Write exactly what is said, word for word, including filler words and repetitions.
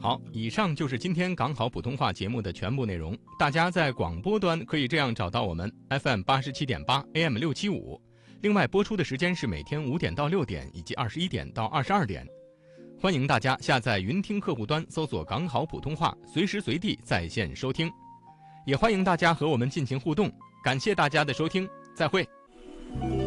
好，以上就是今天港好普通话节目的全部内容。大家在广播端可以这样找到我们 F M 八十七点八 A M 六七五，另外播出的时间是每天五点到六点以及二十一点到二十二点。欢迎大家下载云听客户端，搜索港好普通话，随时随地在线收听。也欢迎大家和我们进行互动，感谢大家的收听，再会。